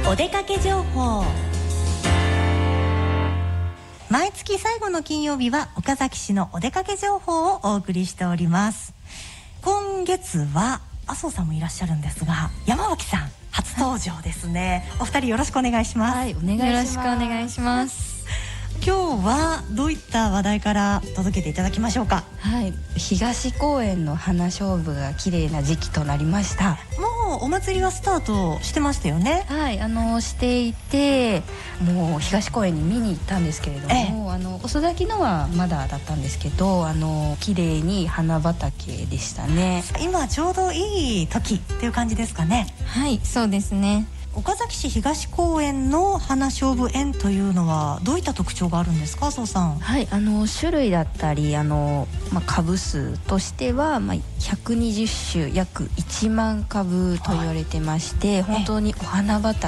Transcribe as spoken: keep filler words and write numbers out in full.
お出かけ情報。毎月最後の金曜日は岡崎市のお出かけ情報をお送りしております。今月は麻生さんもいらっしゃるんですが、山脇さん初登場ですね。お二人よろしくお願いします。 はい、お願いします。 よろしくお願いします。 今日はどういった話題から届けていただきましょうか。 はい、東公園の花菖蒲が綺麗な時期となりました。 もうお祭りはスタートしてましたよね。 はい、あのしていて、もう東公園に見に行ったんですけれども、 ええ、 あの遅咲きのはまだだったんですけど、あの綺麗に花畑でしたね。 今ちょうどいい時っていう感じですかね。 はい、そうですね。 岡崎市東公園の花菖蒲園というのはどういった特徴があるんですか、麻生さん。 はい、あの種類だったり、あの、まあ、株数としては、まあ、ひゃくにじゅっしゅ、約いちまんかぶと言われてまして、はい、本当にお花畑